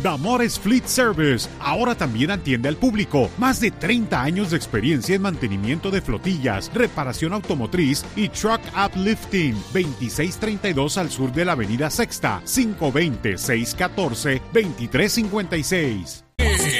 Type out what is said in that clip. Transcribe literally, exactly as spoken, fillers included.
Damores Fleet Service ahora también atiende al público. Más de treinta años de experiencia en mantenimiento de flotillas, reparación automotriz y truck uplifting. veintiséis treinta y dos al sur de la avenida Sexta, cinco dos cero, seis uno cuatro, dos tres cinco seis.